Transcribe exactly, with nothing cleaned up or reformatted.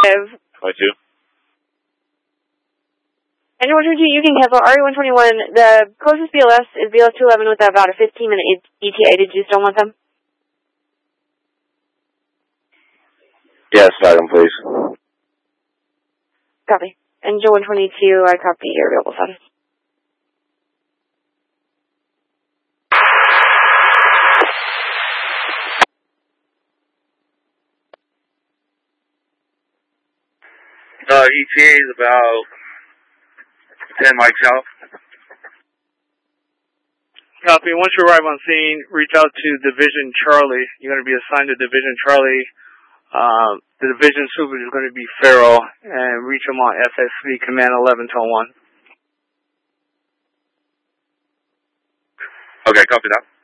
twenty-two. Engine one twenty-two, you can cancel. R E one twenty-one, the closest B L S is B L S two eleven with about a fifteen minute E T A. Did you still want them? Yes, Falcon, please. Copy. Engine one twenty-two, I copy your available status. Uh, E T A is about ten mics out. Copy. Once you arrive on scene, reach out to Division Charlie. You're going to be assigned to Division Charlie. Uh, the division super is going to be Farrell, and reach him on F S V Command eleven to one. Okay, copy that.